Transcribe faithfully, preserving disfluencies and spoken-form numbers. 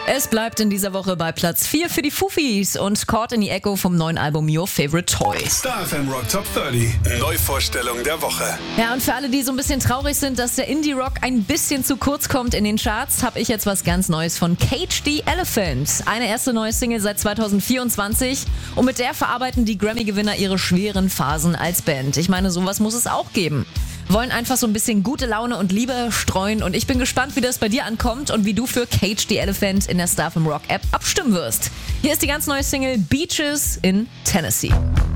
Es bleibt in dieser Woche bei Platz vier für die Fufis und Caught in the Echo vom neuen Album Your Favorite Toy. Star F M Rock Top dreißig. Neuvorstellung der Woche. Ja, und für alle, die so ein bisschen traurig sind, dass der Indie-Rock ein bisschen zu kurz kommt in den Charts, habe ich jetzt was ganz Neues von Cage the Elephant. Eine erste neue Single seit zwanzig vierundzwanzig und mit der verarbeiten die Grammy-Gewinner ihre schweren Phasen als Band. Ich meine, sowas muss es auch geben. Wollen einfach so ein bisschen gute Laune und Liebe streuen und ich bin gespannt, wie das bei dir ankommt und wie du für Cage the Elephant in der Star F M Rock App abstimmen wirst. Hier ist die ganz neue Single Beaches in Tennessee.